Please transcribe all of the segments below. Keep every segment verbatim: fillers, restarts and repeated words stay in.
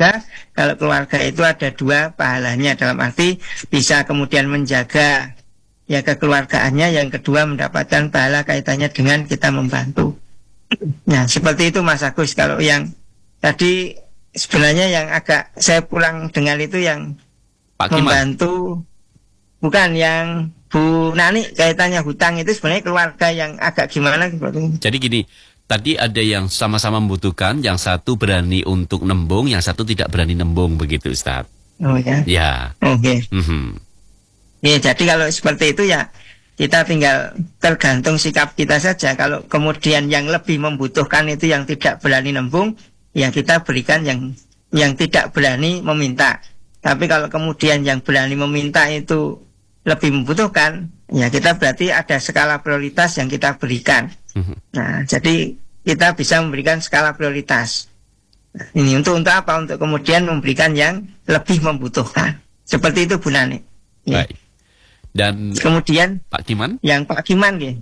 keluarga. Kalau keluarga itu ada dua pahalanya, dalam arti bisa kemudian menjaga ya kekeluargaannya, yang kedua mendapatkan pahala kaitannya dengan kita membantu. Nah seperti itu Mas Agus. Kalau yang tadi sebenarnya yang agak saya pulang dengar itu yang Pak membantu, bukan yang Bu Nani kaitannya hutang itu sebenarnya keluarga yang agak gimana gitu. Jadi gini, tadi ada yang sama-sama membutuhkan, yang satu berani untuk nembung, yang satu tidak berani nembung, begitu Ustaz. Oh ya. Ya. Oke. Okay. Mm-hmm. Ya, jadi kalau seperti itu ya kita tinggal tergantung sikap kita saja. Kalau kemudian yang lebih membutuhkan itu yang tidak berani nembung, ya kita berikan yang yang tidak berani meminta. Tapi kalau kemudian yang berani meminta itu lebih membutuhkan, ya kita berarti ada skala prioritas yang kita berikan. Mm-hmm. Nah, jadi kita bisa memberikan skala prioritas. Nah, ini untuk untuk apa? Untuk kemudian memberikan yang lebih membutuhkan. Seperti itu Bu Nani. Ya. Baik. Dan kemudian Pak Kiman? Yang Pak Kiman ya.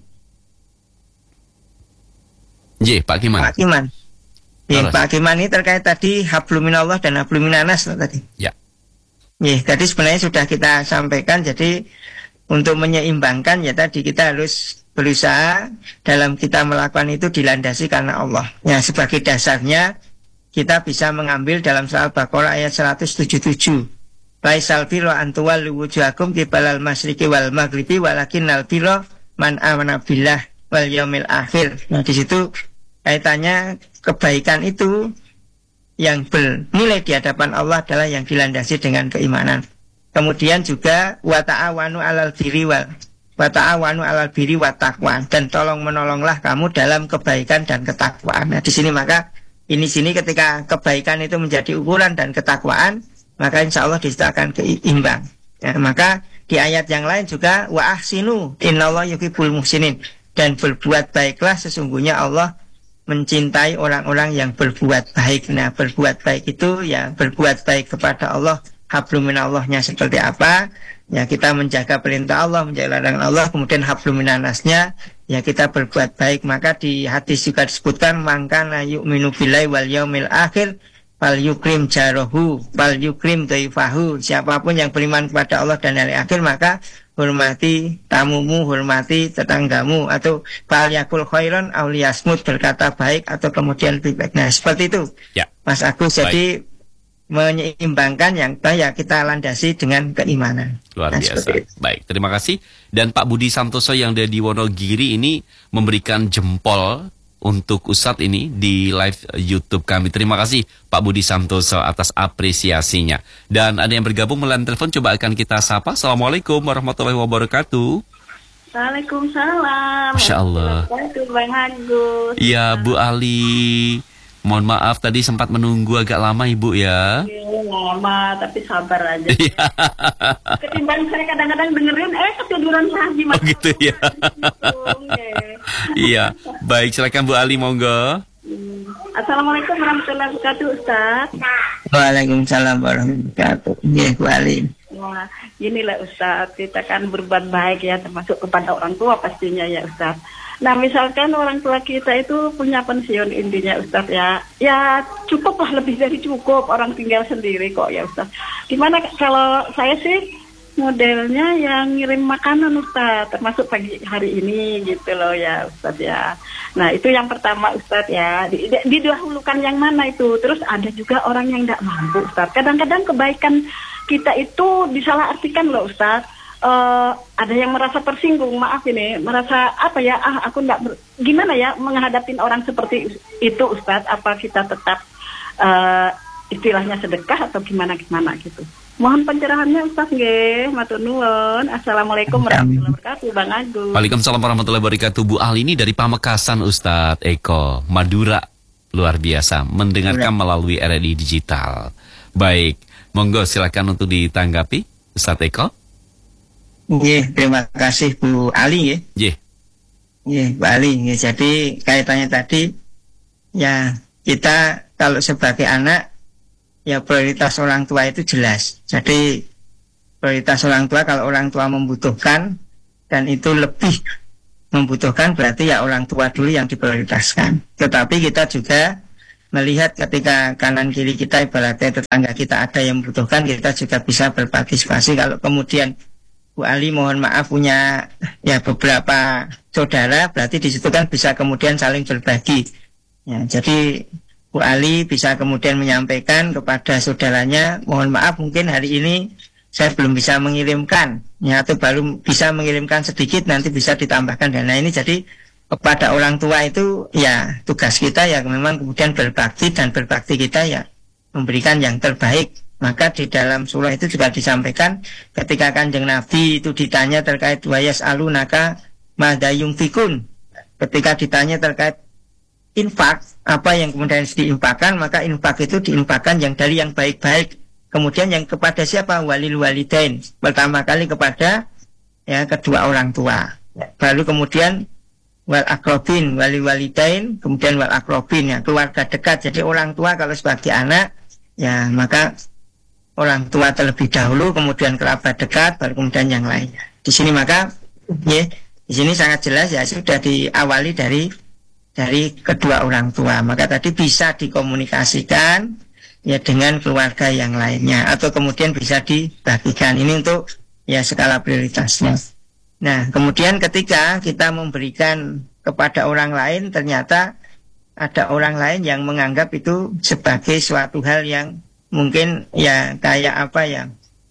Ye, Pak Kiman. Pak Kiman. Ya, Pak Kiman ini terkait tadi hablum minallah dan hablum minanas tadi. Ya. Ya, tadi sebenarnya sudah kita sampaikan. Jadi untuk menyeimbangkan ya tadi kita harus berusaha dalam kita melakukan itu dilandasi karena Allah. Ya, sebagai dasarnya kita bisa mengambil dalam surah Al-Baqarah ayat seratus tujuh puluh tujuh. Laisal birra an tuwallu wujuhakum qibalal masyriqi wal maghribi walakinnal birra man amana billah wal yaumil akhir. Nah, di situ kaitannya kebaikan itu yang bernilai di hadapan Allah adalah yang dilandasi dengan keimanan. Kemudian juga wa ta'awanu 'alal birri wal wa ta'awanu 'alal birri wat taqwa, dan tolong menolonglah kamu dalam kebaikan dan ketakwaan. Nah, di sini maka ini sini ketika kebaikan itu menjadi ukuran dan ketakwaan, maka insya Allah di situ akan keimbang. Ya, maka di ayat yang lain juga wa ahsinu innallaha yuhibbul muhsinin, dan berbuat baiklah sesungguhnya Allah mencintai orang-orang yang berbuat baik. Nah, berbuat baik itu ya berbuat baik kepada Allah. Hablum minallahnya seperti apa? Ya kita menjaga perintah Allah, menjaga larangan Allah. Kemudian hablum minannasnya ya kita berbuat baik. Maka di hadis juga disebutkan mangkana yu'minu billahi wal yaumil akhir fal yukrim jarahu fal yukrim dhaifahu. Siapapun yang beriman kepada Allah dan hari akhir, maka hormati tamumu, hormati tetanggamu, atau fal yakul khairan aw liyasmut, berkata baik atau kemudian lebih baik. Nah, seperti itu ya, Mas Agus. Baik. Jadi menyeimbangkan yang ya kita landasi dengan keimanan. Luar nah, biasa. Baik, terima kasih. Dan Pak Budi Santoso yang ada di Wonogiri ini memberikan jempol untuk Ustadz ini di live YouTube kami. Terima kasih Pak Budi Santoso atas apresiasinya. Dan ada yang bergabung melalui telepon, coba akan kita sapa. Assalamualaikum warahmatullahi wabarakatuh. Waalaikumsalam. Masya Allah. Bang Agus. Iya Bu Ali. Mohon maaf tadi sempat menunggu agak lama Ibu ya. Iya, lama tapi sabar aja. Ketimbang saya kadang-kadang dengerin eh ketiduran lagi. Oh gitu ya. Iya, baik, silakan Bu Ali, monggo. Assalamualaikum warahmatullahi wabarakatuh Ustaz. Waalaikumsalam warahmatullahi wabarakatuh. Iya Bu Ali. Wah, inilah Ustaz, kita kan berbuat baik ya, termasuk kepada orang tua pastinya ya Ustaz. Nah, misalkan orang tua kita itu punya pensiun intinya Ustaz ya, ya cukuplah, lebih dari cukup, orang tinggal sendiri kok ya Ustaz. Gimana kalau saya sih modelnya yang ngirim makanan Ustaz, termasuk pagi hari ini gitu loh ya Ustaz ya. Nah itu yang pertama Ustaz ya, didahulukan yang mana itu. Terus ada juga orang yang tidak mampu Ustaz. Kadang-kadang kebaikan kita itu disalahartikan loh Ustaz. Uh, ada yang merasa tersinggung, maaf ini, merasa apa ya, ah aku enggak gimana ya menghadapin orang seperti itu Ustaz, apa kita tetap uh, istilahnya sedekah atau gimana-gimana gitu. Mohon pencerahannya Ustaz nggih, matur nuwun. Assalamualaikum warahmatullahi wabarakatuh Bang Agus. Waalaikumsalam warahmatullahi wabarakatuh. Bu Ali ini dari Pamekasan Ustaz Eko, Madura. Luar biasa mendengarkan melalui R R I Digital. Baik, monggo silakan untuk ditanggapi Ustaz Eko. Iya, terima kasih Bu Ali ya. Iya. Iya, Bu Ali. Ya, jadi kaitannya tadi ya kita kalau sebagai anak ya prioritas orang tua itu jelas. Jadi prioritas orang tua, kalau orang tua membutuhkan dan itu lebih membutuhkan, berarti ya orang tua dulu yang diprioritaskan. Tetapi kita juga melihat ketika kanan kiri kita ibaratnya tetangga kita ada yang membutuhkan, kita juga bisa berpartisipasi. Kalau kemudian Bu Ali mohon maaf punya ya beberapa saudara, berarti di situ kan bisa kemudian saling berbagi. Ya, jadi Bu Ali bisa kemudian menyampaikan kepada saudaranya, mohon maaf mungkin hari ini saya belum bisa mengirimkan, ya, atau baru bisa mengirimkan sedikit, nanti bisa ditambahkan. Dan nah ini jadi kepada orang tua itu ya tugas kita ya memang kemudian berbakti, dan berbakti kita ya memberikan yang terbaik. Maka di dalam surah itu juga disampaikan ketika Kanjeng Nabi itu ditanya terkait wayas alunaka madza yunfikun, ketika ditanya terkait infak, apa yang kemudian diinfakkan, maka infak itu diinfakkan yang dari yang baik-baik. Kemudian yang kepada siapa? Walil walidain, pertama kali kepada ya kedua orang tua, baru kemudian wal akrobin, wali walidain, kemudian wal akrobin, ya keluarga dekat. Jadi orang tua kalau sebagai anak ya maka orang tua terlebih dahulu, kemudian kerabat dekat, baru kemudian yang lainnya. Di sini maka ya di sini sangat jelas ya sudah diawali dari dari kedua orang tua. Maka tadi bisa dikomunikasikan ya dengan keluarga yang lainnya, atau kemudian bisa dibagikan. Ini untuk ya skala prioritasnya. Nah, kemudian ketika kita memberikan kepada orang lain, ternyata ada orang lain yang menganggap itu sebagai suatu hal yang mungkin ya kayak apa ya,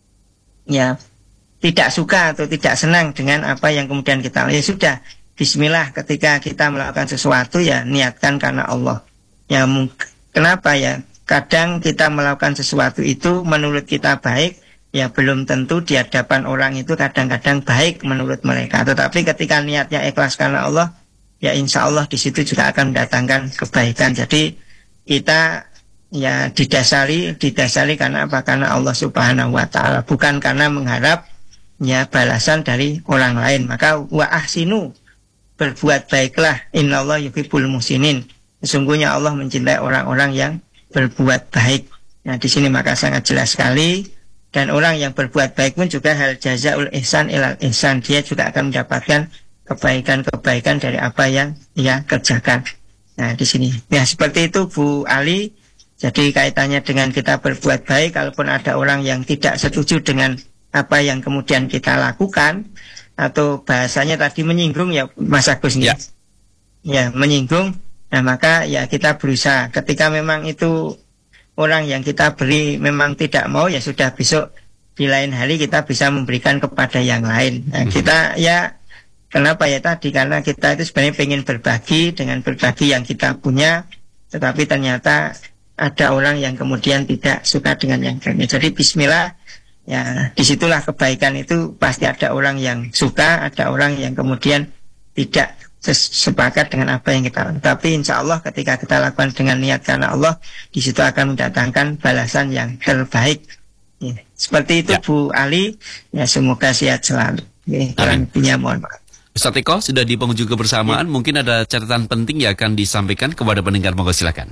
ya tidak suka atau tidak senang dengan apa yang kemudian kita, ya sudah, bismillah, ketika kita melakukan sesuatu ya niatkan karena Allah. Ya kenapa ya, kadang kita melakukan sesuatu itu menurut kita baik, ya belum tentu di hadapan orang itu kadang-kadang baik menurut mereka. Tetapi ketika niatnya ikhlas karena Allah, ya insya Allah di situ juga akan mendatangkan kebaikan. Jadi kita ya didasari didasari karena apa? Karena Allah Subhanahu Wa Taala, bukan karena mengharap ya balasan dari orang lain. Maka wa ahsinu, berbuat baiklah, innallaha yuhibbul muhsinin. Sesungguhnya Allah mencintai orang-orang yang berbuat baik. Nah di sini maka sangat jelas sekali. Dan orang yang berbuat baik pun juga hal jazaul ihsan ilal ihsan, dia juga akan mendapatkan kebaikan-kebaikan dari apa yang dia kerjakan. Nah di sini ya seperti itu Bu Ali. Jadi kaitannya dengan kita berbuat baik, kalaupun ada orang yang tidak setuju dengan apa yang kemudian kita lakukan, atau bahasanya tadi menyinggung ya Mas Agus nih, ya. ya menyinggung. Nah maka ya kita berusaha, ketika memang itu orang yang kita beri memang tidak mau, ya sudah, besok di lain hari kita bisa memberikan kepada yang lain. Nah, kita ya kenapa ya tadi, karena kita itu sebenarnya pengen berbagi, dengan berbagi yang kita punya, tetapi ternyata ada orang yang kemudian tidak suka dengan yang lainnya. Jadi bismillah, ya disitulah kebaikan itu pasti ada orang yang suka, ada orang yang kemudian tidak sepakat dengan apa yang kita lakukan. Tapi insya Allah ketika kita lakukan dengan niat karena Allah, di situ akan mendatangkan balasan yang terbaik. Ya, seperti itu ya. Bu Ali, ya semoga sehat selalu. Ya, kurang lebihnya mohon maaf. Ustaz Eko sudah di penghujung kebersamaan, ya. Mungkin ada catatan penting yang akan disampaikan kepada pendengar, monggo silakan.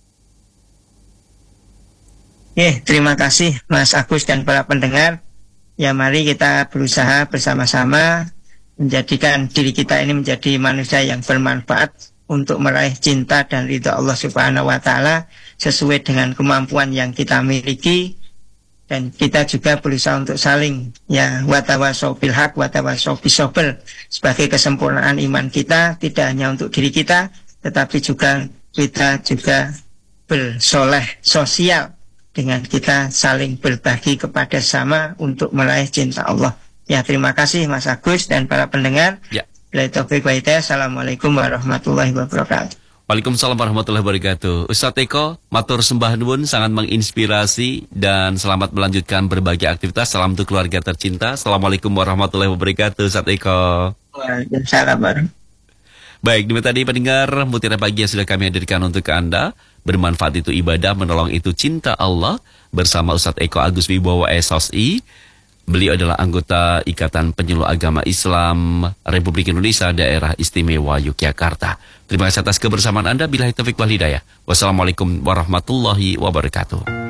Ya, terima kasih Mas Agus dan para pendengar. Ya mari kita berusaha bersama-sama menjadikan diri kita ini menjadi manusia yang bermanfaat untuk meraih cinta dan ridha Allah Subhanahu Wa Taala sesuai dengan kemampuan yang kita miliki, dan kita juga berusaha untuk saling ya watawasau bil haq watawasau bis sabr, sebagai kesempurnaan iman kita tidak hanya untuk diri kita, tetapi juga kita juga bersoleh sosial dengan kita saling berbagi kepada sama untuk meraih cinta Allah. Ya terima kasih Mas Agus dan para pendengar. Ya. Assalamualaikum warahmatullahi wabarakatuh. Waalaikumsalam warahmatullahi wabarakatuh. Ustaz Eko, matur sembah nuwun, sangat menginspirasi dan selamat melanjutkan berbagai aktivitas. Salam untuk keluarga tercinta. Assalamualaikum warahmatullahi wabarakatuh, Ustaz Eko. Waalaikumsalam. Baik, demi tadi pendengar, mutiara pagi yang sudah kami hadirkan untuk Anda. Bermanfaat itu ibadah, menolong itu cinta Allah. Bersama Ustaz Eko Agus Wibowo S O S I. Beliau adalah anggota Ikatan Penyuluh Agama Islam Republik Indonesia Daerah Istimewa Yogyakarta. Terima kasih atas kebersamaan Anda. Billahi taufiq wal hidayah. Wassalamualaikum warahmatullahi wabarakatuh.